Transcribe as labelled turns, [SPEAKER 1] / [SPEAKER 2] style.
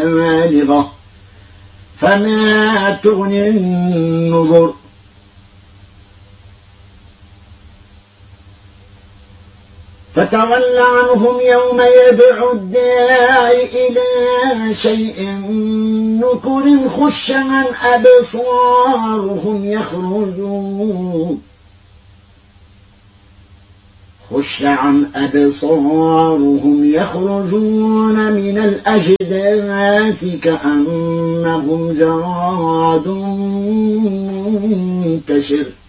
[SPEAKER 1] بالغة فما تغني النذر فتول عنهم يوم يدعو الداعي إلى شيء نكر خش عن أبصارهم يخرجون من الأجداث كأنهم جراد منتشر